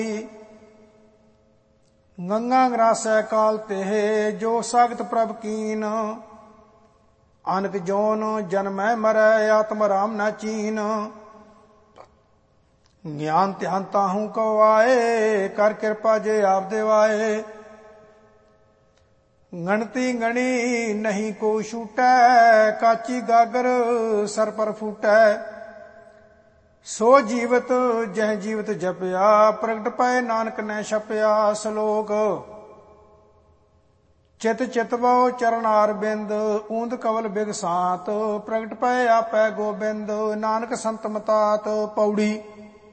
ਗੰਗਾ ਗਰਾਸੈ ਕਾਲ ਤੇ ਜੋ ਸਖਤ ਪ੍ਰਭ ਕੀਨ। ਅਨਕ ਜੋਨ ਜਨਮੈ ਮਰੈ ਆਤਮ ਰਾਮ ਨਾ ਚੀਨ। ਗਿਆਨ ਧਿਆਨ ਤਾਹੂ ਕੋ ਆਏ ਕਰ ਕਿਰਪਾ ਜੇ ਆਪ ਦੇਵਾਏ। ਗਣਤੀ ਗਣੀ ਨਹੀਂ ਕੋ ਛੂਟੈ ਕਾਚੀ ਗਾਗਰ ਸਰ ਪਰ ਫੂਟੈ। ਸੋ ਜੀਵਤ ਜਹ ਜੀਵਤ ਜਪਿਆ ਪ੍ਰਗਟ ਪਏ ਨਾਨਕ ਨੇ ਛਪਿਆ। ਸ਼ਲੋਕ ਚਿਤ ਚਿਤਵੋ ਚਰਨਾਰ ਬਿੰਦ ਊਂਦ ਕਵਲ ਬਿਗ ਸਾਤ। ਪ੍ਰਗਟ ਪਏ ਆਪੈ ਗੋਬਿੰਦ ਨਾਨਕ ਸੰਤ ਮਤਾਤ। ਪੌੜੀ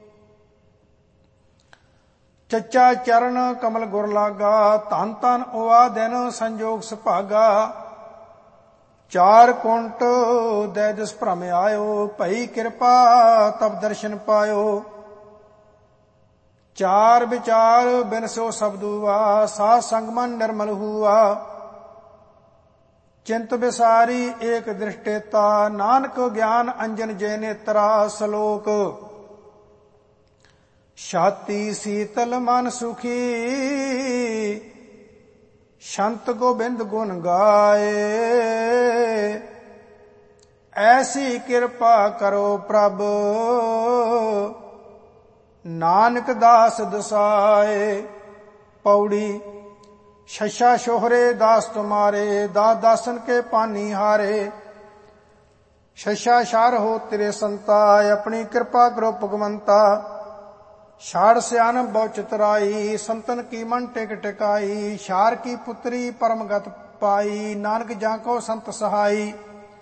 ਚੱਚਾ ਚਰਨ ਕਮਲ ਗੁਰ ਲਾਗਾ ਧਨ ਧਨ ਓਆ ਦਿਨ ਸੰਜੋਗ ਸੁਭਾਗਾ। ਚਾਰ ਕੁੰਟ ਦੈ ਦਿਸ ਭ੍ਰਮ ਆਇਓ ਭਈ ਕਿਰਪਾ ਤਬ ਦਰਸ਼ਨ ਪਾਇਓ। ਚਾਰ ਵਿਚਾਰ ਬਿਨ ਸੋ ਸਬਦ ਹੁਆ ਸਾਧ ਸੰਗ ਮਨ ਨਿਰਮਲ ਹੁਆ। ਚਿੰਤ ਵਿਸਾਰੀ ਏਕ ਦ੍ਰਿਸ਼ਟੇਤਾ ਨਾਨਕ ਗਿਆਨ ਅੰਜਨ ਜੇ ਨੇਤਰਾ। ਸ਼ਲੋਕ ਛਾਤੀ ਸੀਤਲ ਮਨ ਸੁਖੀ ਸ਼ੰਤ ਗੋਬਿੰਦ ਗੁਣ ਗਾਏ। ਐਸੀ ਕਿਰਪਾ ਕਰੋ ਪ੍ਰਭ ਨਾਨਕ ਦਾਸ ਦਸਾਏ। ਪੌੜੀ ਸ਼ਸ਼ਾ ਸ਼ੋਹਰੇ ਦਾਸ ਤੁਮਾਰੇ ਦਾਸ ਦਾਸਨ ਕੇ ਪਾਨੀ ਹਾਰੇ। ਸ਼ਸ਼ਾ ਸ਼ਾਰ ਹੋ ਤੇਰੇ ਸੰਤਾ ਆਪਣੀ ਕਿਰਪਾ ਕਰੋ ਭਗਵੰਤਾ। ਛਾੜ ਸਿਆਨ ਬਹੁ ਚਤੁਰਾਈ ਸੰਤਨ ਕੀ ਮਨ ਟਿਕ ਟਿਕਾਈ। ਸ਼ਾਰ ਕੀ ਪੁੱਤਰੀ ਪਰਮ ਗਤ ਪਾਈ ਨਾਨਕ ਜਾਂ ਕੋ ਸੰਤ ਸਹਾਈ।